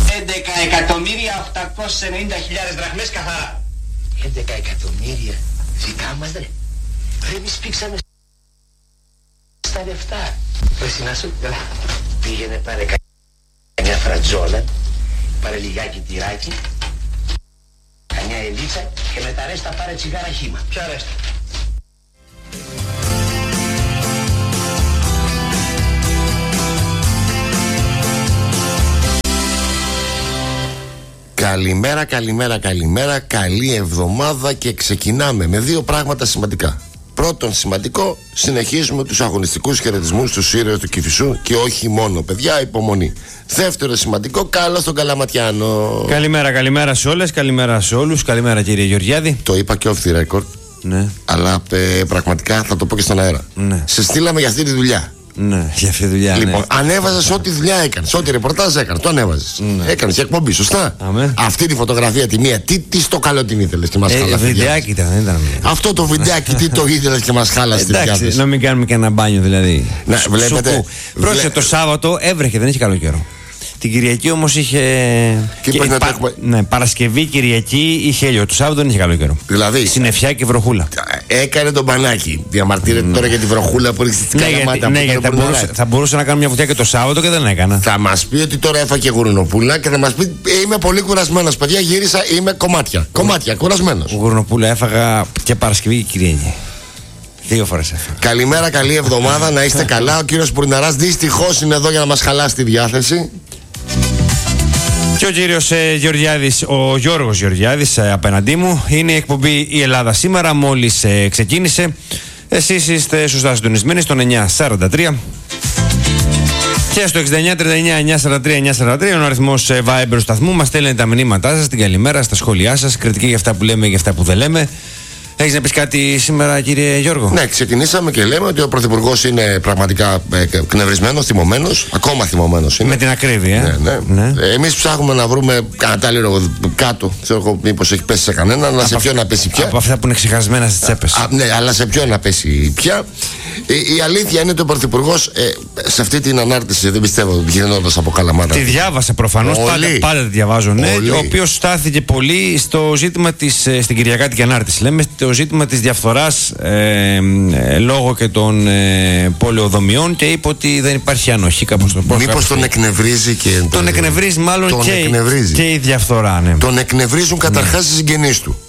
11.890.000 δραχμές καθαρά. 11 εκατομμύρια δικά μας ρε. Εμείς πήξαμε στα λεφτά. Πρέπει να σου πήγαινε πάρε καμιά φρατζόλα, πάρε λιγάκι τυράκι, καμιά ελίτσα και με τα ρέστα πάρε τσιγάρα χύμα. Ποια ρέστα? Καλημέρα, καλημέρα, καλημέρα. Καλή εβδομάδα και ξεκινάμε με δύο πράγματα σημαντικά. Πρώτον σημαντικό, συνεχίζουμε τους αγωνιστικούς χαιρετισμούς στους ήρωες του Κηφισού και όχι μόνο, παιδιά, υπομονή. Δεύτερο σημαντικό, καλό στον Καλαματιάνο. Καλημέρα, καλημέρα σε όλες, καλημέρα σε όλους. Καλημέρα κύριε Γεωργιάδη. Το είπα και off the record. Ναι. Αλλά πραγματικά θα το πω και στον αέρα. Ναι. Σε στείλαμε για αυτή τη δουλειά. Ναι, για αυτή τη δουλειά. Λοιπόν, ναι. Ανέβαζες ό,τι δουλειά έκανες, ό,τι ρεπορτάζ έκανες, το ανέβαζες. Ναι. Έκανες και εκπομπή, σωστά. Αμέ. Αυτή τη φωτογραφία τη μία, τι στο καλό την ήθελες και μας χάλασε. Βιντεάκι ήταν, δεν ήταν. Αυτό το βιντεάκι, τι το ήθελες και μας χάλασε τη διάθεση. Εντάξει, να μην κάνουμε και ένα μπάνιο δηλαδή. Να, βλέπετε. Πρόσεχε, το Σάββατο έβρεχε, δεν είχε καλό καιρό. Την Κυριακή όμως είχε. Ναι, Παρασκευή, Κυριακή είχε ήλιο. Το Σάββατο δεν είχε καλό καιρό. Δηλαδή. Συννεφιά και βροχούλα. Έκανε τον μπανάκι. Διαμαρτύρεται τώρα για τη βροχούλα που ρίχνει στην Καλαμάτα. Ναι, γιατί θα μπορούσε να κάνει μια βουτιά και το Σάββατο και δεν έκανα. Θα μας πει ότι τώρα έφαγε γουρνοπούλα και θα μας πει είμαι πολύ κουρασμένος. Παιδιά, γύρισα, είμαι κομμάτια, κουρασμένος. Γουρνοπούλα έφαγα και Παρασκευή και Κυριακή. 2 φορές έφαγα. Καλημέρα, καλή εβδομάδα, να είστε καλά. Ο κύριος Πουρναράς δυστυχώς είναι εδώ για να μας χαλάσει τη διάθεση. Και ο κύριος Γεωργιάδης, ο Γιώργος Γεωργιάδης απέναντί μου. Είναι η εκπομπή «Η Ελλάδα σήμερα», μόλις ξεκίνησε. Εσείς είστε σωστά συντονισμένοι στον 943 και στο 6939-943-943 είναι ο αριθμός Viber του σταθμού. Μας στέλνετε τα μηνύματά σας, την καλημέρα, στα σχόλιά σας, κριτική για αυτά που λέμε και για αυτά που δεν λέμε. Έχεις να πεις κάτι σήμερα, κύριε Γιώργο? Ναι, ξεκινήσαμε και λέμε ότι ο Πρωθυπουργός είναι πραγματικά κνευρισμένος, θυμωμένος, ακόμα θυμωμένος είναι. Με την ακρίβεια. Ναι. Εμείς ψάχνουμε να βρούμε κατάλληλο κάτω. Ξέρω εγώ, μήπως έχει πέσει σε κανένα, αλλά σε ποιον να πέσει πια. Από αυτά που είναι ξεχασμένα στις τσέπες. Ναι, αλλά σε ποιον να πέσει πια. Η αλήθεια είναι ότι ο Πρωθυπουργός σε αυτή την ανάρτηση, δεν πιστεύω γυρνώντας από Καλαμάτα. Τη διάβασε προφανώς, πάντα τη διαβάζω. Ναι, ο οποίος στάθηκε πολύ στο ζήτημα στην Κυριακάτικη ανάρτηση. Λέμε το ζήτημα της διαφθοράς λόγω και των πολεοδομιών και είπε ότι δεν υπάρχει ανοχή κάπως στο πρόσωπο. Μήπως τον εκνευρίζει και. Τον εκνευρίζει μάλλον και η διαφθορά, ναι. Τον εκνευρίζουν καταρχάς οι συγγενείς του.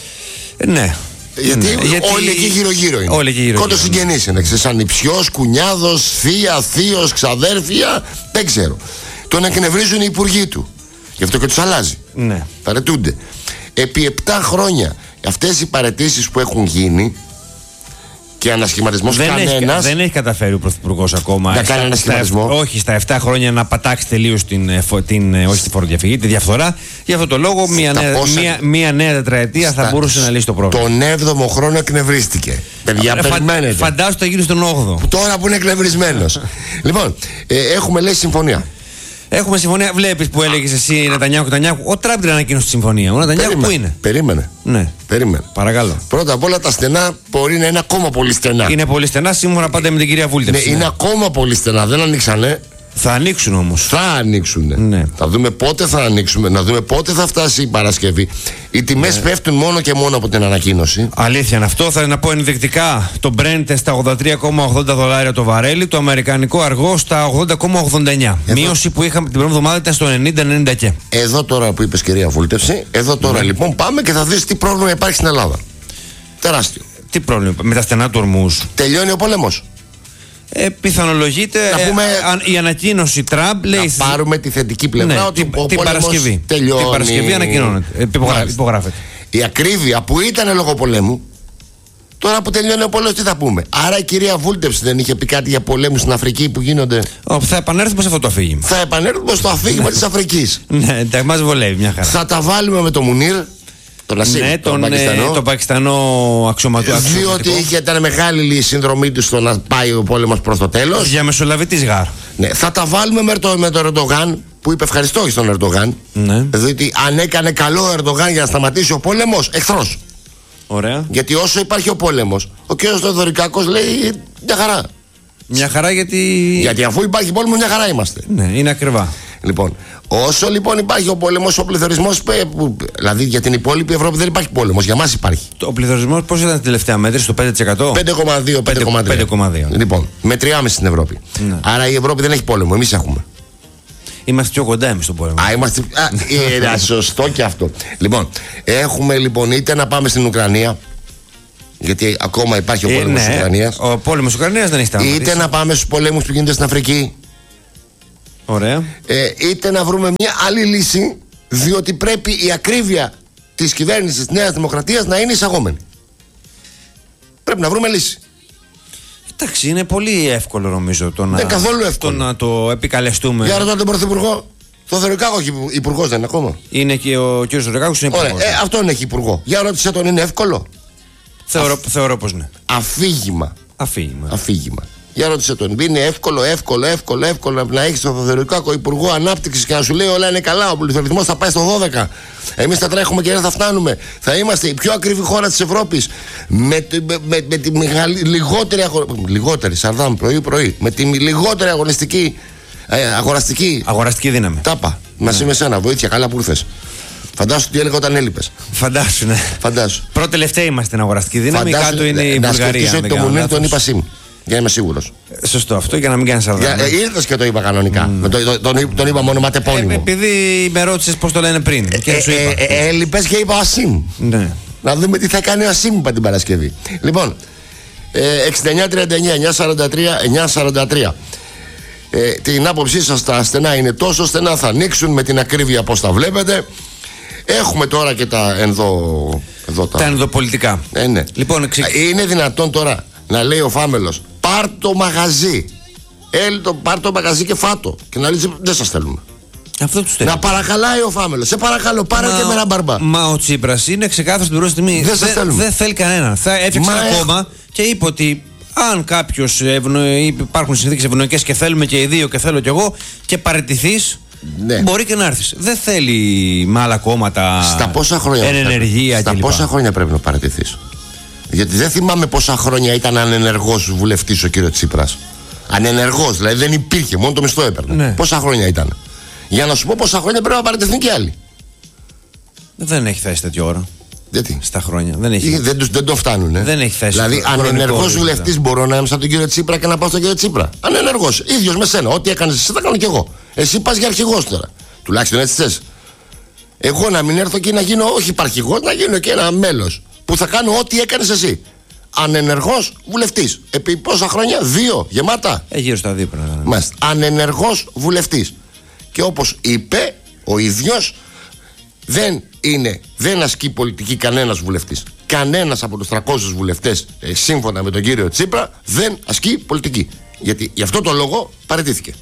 Ναι. Γιατί όλοι εκεί γύρω-γύρω είναι. Κόντος συγγενείς είναι. Σαν νηψιός, κουνιάδος, θεία, θείος, ξαδέρφια. Δεν ξέρω. Τον εκνευρίζουν οι υπουργοί του. Γι' αυτό και τους αλλάζει. Ναι. Παρετούνται. Επί 7 χρόνια αυτές οι παρετήσεις που έχουν γίνει και ανασχηματισμός κανένας. Δεν έχει καταφέρει ο Πρωθυπουργός ακόμα να κάνει ανασχηματισμό. Όχι, στα 7 χρόνια να πατάξει τελείως όχι τη φοροδιαφυγή, τη διαφθορά. Γι' αυτό το λόγο μια νέα τετραετία θα μπορούσε να λύσει το πρόβλημα. Τον 7ο χρόνο εκνευρίστηκε. Παιδιά, περιμένετε. Φαντάσου θα γίνει στον 8ο. Τώρα που είναι εκνευρισμένος. Λοιπόν, έχουμε λέει συμφωνία. Έχουμε συμφωνία. Βλέπεις που έλεγες εσύ Νετανιάχου. Ο Τραμπ την ανακοίνωσε τη συμφωνία. Ο Νετανιάχου πού είναι? Περίμενε. Ναι. Περίμενε. Παρακαλώ. Πρώτα απ' όλα τα στενά μπορεί να είναι ακόμα πολύ στενά. Είναι πολύ στενά σύμφωνα πάντα με την κυρία Βούλτεψη. Ναι, είναι ακόμα πολύ στενά. Δεν ανοίξανε. Θα ανοίξουν όμως. Θα ανοίξουν. Ναι. Θα δούμε πότε θα ανοίξουμε. Να δούμε πότε θα φτάσει η Παρασκευή. Οι τιμές πέφτουν μόνο και μόνο από την ανακοίνωση. Αλήθεια είναι αυτό. Θα να πω ενδεικτικά. Το Brent στα $83,80 το βαρέλι. Το αμερικανικό αργό στα $80,89. Μείωση που είχαμε την πρώτη εβδομάδα ήταν στο 90-90 και. Εδώ τώρα που είπες κυρία Βούλτευση, εδώ τώρα λοιπόν πάμε και θα δεις τι πρόβλημα υπάρχει στην Ελλάδα. Τεράστιο. Τι πρόβλημα με τα στενά του Ορμούζ? Τελειώνει ο πόλεμος. Πιθανολογείται η ανακοίνωση Τραμπ λέει. Να πάρουμε τη θετική πλευρά, ναι, ότι την Παρασκευή. Τελειώνει. Την Παρασκευή ανακοινώνεται. Υπογράφεται. Η ακρίβεια που ήταν λόγω πολέμου, τώρα που τελειώνει ο πόλεμος, τι θα πούμε? Άρα η κυρία Βούλτεψη δεν είχε πει κάτι για πολέμους στην Αφρική που γίνονται? Θα επανέλθουμε σε αυτό το αφήγημα. Θα επανέλθουμε στο αφήγημα της Αφρικής. Ναι, μας βολεύει μια χαρά. Θα τα βάλουμε με το Μουνίρ. Ναι, τον Πακιστανό αξιωματούχο. Διότι ήταν μεγάλη η συνδρομή του στο να πάει ο πόλεμος προς το τέλος. Διαμεσολαβητής γάρ. Ναι, θα τα βάλουμε με τον Ερντογάν, που είπε ευχαριστώ στον Ερντογάν. Ναι. Διότι αν έκανε καλό ο Ερντογάν για να σταματήσει ο πόλεμος, εχθρός. Ωραία. Γιατί όσο υπάρχει ο πόλεμος, ο κ. Θεοδωρικάκος λέει μια χαρά. Μια χαρά γιατί αφού υπάρχει πόλεμο, μια χαρά είμαστε. Ναι, είναι ακριβά. Λοιπόν, όσο λοιπόν υπάρχει ο πόλεμος, ο πληθωρισμός, δηλαδή για την υπόλοιπη Ευρώπη δεν υπάρχει πόλεμος, για μας υπάρχει. Ο πληθωρισμός πώς ήταν την τελευταία μέτρηση, το 5%? 5,2-5,3. Λοιπόν, με 3,5 στην Ευρώπη. Ναι. Άρα η Ευρώπη δεν έχει πόλεμο, εμείς έχουμε. Είμαστε πιο κοντά εμείς στον πόλεμο. Σωστό και αυτό. Λοιπόν, έχουμε λοιπόν είτε να πάμε στην Ουκρανία, γιατί ακόμα υπάρχει ο πόλεμος της Ουκρανίας. Ο πόλεμος της Ουκρανίας δεν έχει σταματήσει. Είτε να πάμε στους πολέμους που γίνονται στην Αφρική. Ωραία. Είτε να βρούμε μια άλλη λύση, διότι πρέπει η ακρίβεια της κυβέρνησης της Νέας Δημοκρατίας να είναι εισαγόμενη. Πρέπει να βρούμε λύση. Εντάξει, είναι πολύ εύκολο νομίζω καθόλου εύκολο. Το να το επικαλεστούμε. Για ρωτάτε τον Πρωθυπουργό. Το Θεοδωρικάκο έχει υπουργός, δεν είναι ακόμα? Είναι και ο κ. Θεοδωρικάκος είναι υπουργός. Αυτόν έχει υπουργό. Για ρώτησε τον, είναι εύκολο? Θεωρώ πως ναι. Αφήγημα. Για ρώτησε τον. Είναι εύκολο να έχει τον Θεοδωρικάκο υπουργό ανάπτυξης και να σου λέει όλα είναι καλά. Ο πληθωρισμός θα πάει στο 12. Εμείς θα τρέχουμε και δεν θα φτάνουμε. Θα είμαστε η πιο ακριβή χώρα της Ευρώπης. Με τη λιγότερη Σαρδάμ πρωί. Με τη λιγότερη αγοραστική δύναμη. Τάπα. Μαζί με σένα, βοήθεια, καλά που ήρθες. Φαντάσου τι έλεγα όταν έλειπες. Φαντάσου, ναι. Πρώτη-τελευταία είμαστε στην αγοραστική δύναμη. Κάτω είναι η Βουλγαρία. Να σκεφτείς ότι το Μουνίρ τον είπα ΣΥΜ. Για να είμαι σίγουρος. Σωστό αυτό, για να μην κάνεις Σαρδάμ. Ήρθες και το είπα κανονικά. Τον είπα μόνο ματεπώνυμο. Επειδή με ρώτησες πώς το λένε πριν. Έλειπες και είπα ΑΣΥΜ. Ναι. Να δούμε τι θα κάνει ο ΑΣΥΜ την Παρασκευή. Λοιπόν, 6939-943-943. Την άποψή σας τα στενά είναι τόσο στενά, θα ανοίξουν με την ακρίβεια πώς τα βλέπετε. Έχουμε τώρα και τα τα ενδοπολιτικά. Ναι. Λοιπόν, είναι δυνατόν τώρα να λέει ο Φάμελος πάρ' το μαγαζί, πάρ' το μαγαζί και φάτο, και να λέει δεν σας θέλουμε? Αυτό τους θέλει. Να παρακαλάει ο Φάμελος, σε παρακαλώ πάρε και με ένα μπαρμπά. Μα ο Τσίπρας είναι ξεκάθαρος στην πρώτη τιμή. Δεν θέλει κανέναν. Θα έφτιαξε ένα κόμμα και είπε ότι αν κάποιος υπάρχουν συνθήκες ευνοϊκές και θέλουμε και οι δύο και θέλω κι εγώ και παραιτηθείς, ναι, μπορεί και να έρθεις. Δεν θέλει με άλλα κόμματα. Στα πόσα χρόνια ενεργεία κλπ. Πόσα χρόνια πρέπει να παραιτηθείς? Γιατί δεν θυμάμαι πόσα χρόνια ήταν ανενεργός βουλευτής ο κύριος Τσίπρας. Ανενεργός, δηλαδή δεν υπήρχε, μόνο το μισθό έπαιρνε. Ναι. Πόσα χρόνια ήταν? Για να σου πω πόσα χρόνια πρέπει να παραιτηθούν και άλλοι. Δεν έχει θέση τέτοια ώρα. Γιατί? Στα χρόνια. Δεν το φτάνουνε. Δεν έχει θέση. Δηλαδή, ανενεργός βουλευτής μπορώ να είμαι σαν τον κύριο Τσίπρα και να πάω στον κύριο Τσίπρα. Ανενεργός. Ίδιος με σένα. Ό,τι έκανες εσύ, θα κάνω κι εγώ. Εσύ πας για αρχηγός τώρα. Τουλάχιστον έτσι θες. Εγώ να μην έρθω και να γίνω, όχι υπαρχηγός, να γίνω και ένα μέλος που θα κάνω ό,τι έκανες εσύ. Ανενεργός βουλευτής. Επί πόσα χρόνια? 2 γεμάτα. Γύρω στα 2 πρέπει. Μάλιστα. Ανενεργός βουλευτής. Και όπως είπε ο ίδιος, δεν ασκεί πολιτική κανένας βουλευτής. Κανένας από τους 300 βουλευτές, σύμφωνα με τον κύριο Τσίπρα, δεν ασκεί πολιτική. Γιατί γι' αυτό το λόγο παραιτήθηκε.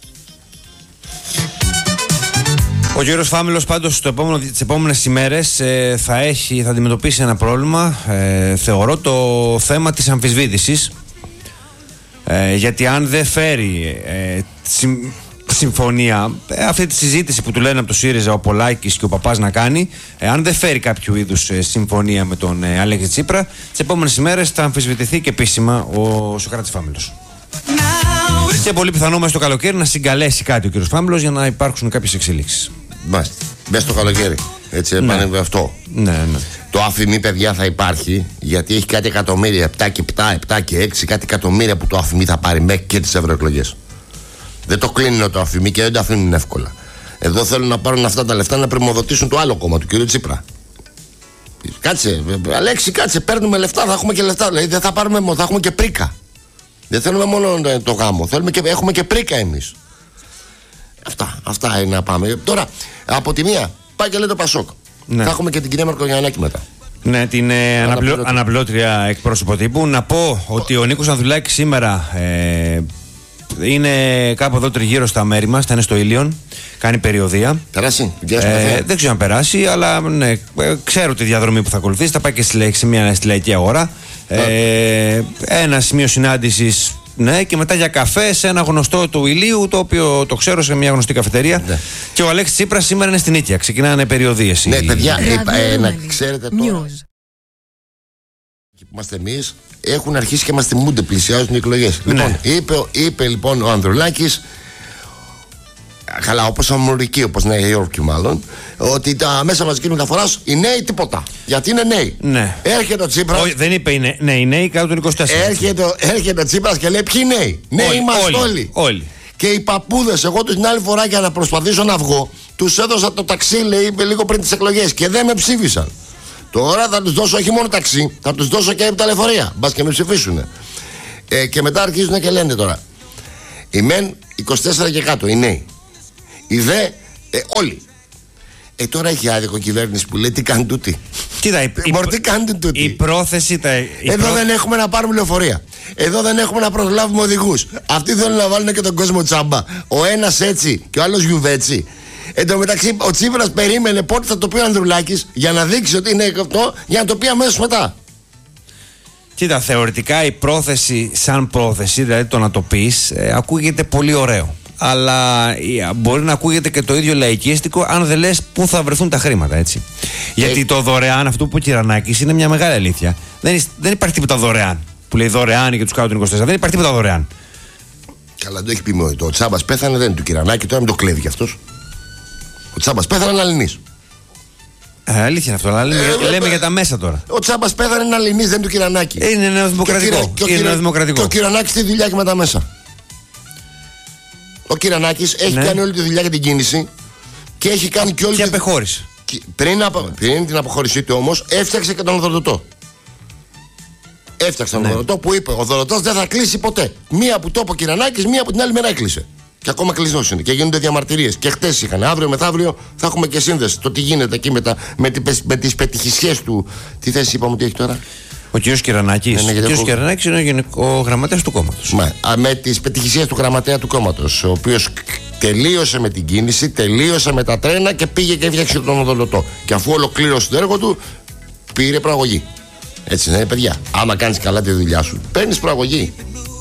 Ο κύριος Φάμελος πάντως τις επόμενες ημέρες θα αντιμετωπίσει ένα πρόβλημα, θεωρώ, το θέμα της αμφισβήτησης, γιατί αν δεν φέρει συμφωνία, αυτή τη συζήτηση που του λένε από το ΣΥΡΙΖΑ ο Πολάκης και ο Παπάς να κάνει, αν δεν φέρει κάποιο είδους συμφωνία με τον Αλέξη Τσίπρα, τις επόμενες ημέρες θα αμφισβητηθεί και επίσημα ο Σωκράτης Φάμελος. Και πολύ πιθανό μέσα στο καλοκαίρι να συγκαλέσει κάτι ο κύριος Φάμελος για να υπάρξουν κάποιες εξελίξεις. Μάλιστα. Μέσα στο καλοκαίρι. Έτσι επανέλαβε αυτό. Ναι. Το αφημί, παιδιά, θα υπάρχει, γιατί έχει κάτι εκατομμύρια, 7 και 7 και 6, κάτι εκατομμύρια που το αφημί θα πάρει μέχρι και τις ευρωεκλογές. Δεν το κλείνουν το αφημί και δεν το αφήνουν εύκολα. Εδώ θέλουν να πάρουν αυτά τα λεφτά να πρημοδοτήσουν το άλλο κόμμα του κ. Τσίπρα. Κάτσε, Αλέξη, κάτσε, παίρνουμε λεφτά, θα έχουμε και λεφτά. Δηλαδή δεν θα πάρουμε μόνο, θα έχουμε και πρίκα. Δεν θέλουμε μόνο το γάμο, έχουμε και πρίκα εμείς. Αυτά είναι να πάμε. Τώρα, από τη μία, πάει και λέει το Πασόκ. Ναι. Θα έχουμε και την κυρία Μαρκογιαννάκη μετά. Ναι, την αναπληρώτρια εκπρόσωπο τύπου. Να πω ότι ο Νίκος Ανδρουλάκης σήμερα είναι κάπου εδώ τριγύρω στα μέρη μας, θα είναι στο Ήλιον, κάνει περιοδεία. Περάσει, δεν ξέρω αν περάσει, αλλά ναι, ξέρω τη διαδρομή που θα ακολουθήσει. Θα πάει και σε μια στη Λαϊκή Αγορά. Ένα σημείο συνάντησης, ναι, και μετά για καφέ σε ένα γνωστό του Ηλίου, το οποίο το ξέρω, σε μια γνωστή καφετερία. Ναι. Και ο Αλέξης Τσίπρας σήμερα είναι στην Νίκαια. Ξεκινάνε περιοδίες. Ναι, παιδιά, να ξέρετε τώρα. Που είμαστε εμείς, έχουν αρχίσει και μας θυμούνται, πλησιάζουν οι εκλογές. Ναι. Λοιπόν, είπε λοιπόν ο Ανδρουλάκης καλά, όπως Αμερική, όπως Νέα Υόρκη μάλλον, ότι τα μέσα μαζικής μεταφοράς οι νέοι τίποτα. Γιατί είναι νέοι. Ναι. Έρχεται ο Τσίπρας. Όχι, δεν είπε οι νέοι κάτω των 24. Έρχεται ο Τσίπρας και λέει: ποιοι νέοι. Νέοι είμαστε όλοι. Και οι παππούδες, εγώ την άλλη φορά για να προσπαθήσω να βγω, τους έδωσα το ταξί, λέει, λίγο πριν τις εκλογές και δεν με ψήφισαν. Τώρα θα τους δώσω όχι μόνο ταξί, θα τους δώσω και τα λεωφορεία. Μπας και με ψηφίσουν. Και μετά αρχίζουν και λένε τώρα. Οι μεν 24 και κάτω, οι νέοι. Οι δε, όλοι. Τώρα έχει άδικο κυβέρνηση που λέει τι κάνει τούτη. Κοίτα, τι κάνει τούτη. Η πρόθεση. Εδώ δεν έχουμε να πάρουμε λεωφορεία. Εδώ δεν έχουμε να προσλάβουμε οδηγούς. Αυτοί θέλουν να βάλουν και τον κόσμο τσάμπα. Ο ένας έτσι και ο άλλος γιουβέτσι. Εν τω μεταξύ, ο Τσίπρας περίμενε πότε θα το πει ο Ανδρουλάκης για να δείξει ότι είναι αυτό, για να το πει αμέσως μετά. Κοίτα, θεωρητικά η πρόθεση, σαν πρόθεση, δηλαδή το να το πεις, ακούγεται πολύ ωραίο. Αλλά μπορεί να ακούγεται και το ίδιο λαϊκίστικο αν δεν λες πού θα βρεθούν τα χρήματα, έτσι. Γιατί το δωρεάν, αυτό που είπε ο Κυρανάκης, είναι μια μεγάλη αλήθεια. Δεν υπάρχει τίποτα δωρεάν. Που λέει δωρεάν για τους κάτω των 24. Δεν υπάρχει τίποτα δωρεάν. Καλά, το έχει πει μόνο. Ο Τσάμπας πέθανε, δεν είναι του Κυρανάκη, τώρα μην το κλέβει κι αυτός. Ο Τσάμπας πέθανε, είναι Αλληνής. Αλήθεια είναι αυτό, αλλά λέμε για τα μέσα τώρα. Ο Τσάμπας πέθανε, είναι Αλληνής, δεν είναι του Κυρανάκη. Είναι νεοδημοκρατικό. Και ο Κυρανάκης τη δουλειά και με τα μέσα. Ο Κυρανάκης έχει κάνει όλη τη δουλειά για την κίνηση και έχει κάνει και όλη και απεχώρησε. Πριν την αποχώρησή του όμως έφτιαξε και τον οδοντοτό. Έφτιαξε τον οδοντοτό που είπε: ο οδοντοτός δεν θα κλείσει ποτέ. Μία που το είπε ο Κυρανάκης, μία που την άλλη μέρα έκλεισε. Και ακόμα κλειστός είναι. Και γίνονται διαμαρτυρίες. Και χτες είχαν. Αύριο μεθαύριο θα έχουμε και σύνδεση. Το τι γίνεται εκεί με τις πετυχησιές του. Τι θέση είπαμε ότι έχει τώρα. Ο κ. Κυρανάκης. Ο κ. Κυρανάκης είναι ο γραμματέας του κόμματος. Με τις πετυχησίες του γραμματέα του κόμματος. Ο οποίος τελείωσε με την κίνηση, τελείωσε με τα τρένα και πήγε και έφτιαξε τον οδοντοτό. Και αφού ολοκλήρωσε το έργο του, πήρε προαγωγή. Έτσι δεν είναι, παιδιά. Άμα κάνεις καλά τη δουλειά σου, παίρνεις προαγωγή.